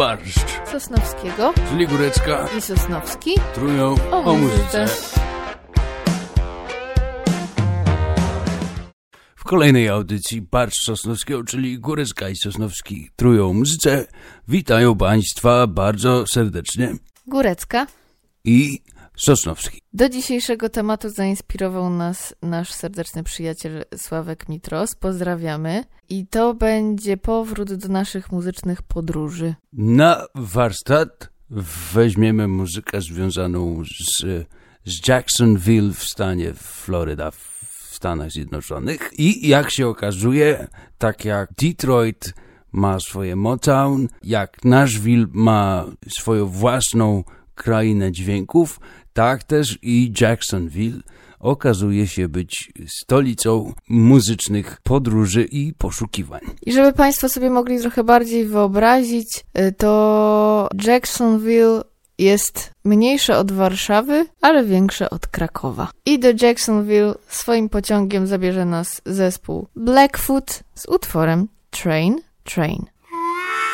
barszcz Sosnowskiego, czyli Górecka i Sosnowski trują o muzyce. W kolejnej audycji Barszcz Sosnowskiego, czyli Górecka i Sosnowski trują o muzyce, witają Państwa bardzo serdecznie Górecka i Sosnowski. Do dzisiejszego tematu zainspirował nas nasz serdeczny przyjaciel Sławek Mitros. Pozdrawiamy. I to będzie powrót do naszych muzycznych podróży. Na warsztat weźmiemy muzykę związaną z Jacksonville w stanie Floryda w Stanach Zjednoczonych. I jak się okazuje, tak jak Detroit ma swoje Motown, jak Nashville ma swoją własną krainę dźwięków, tak też i Jacksonville okazuje się być stolicą muzycznych podróży i poszukiwań. I żeby Państwo sobie mogli trochę bardziej wyobrazić, to Jacksonville jest mniejsze od Warszawy, ale większe od Krakowa. I do Jacksonville swoim pociągiem zabierze nas zespół Blackfoot z utworem Train, Train.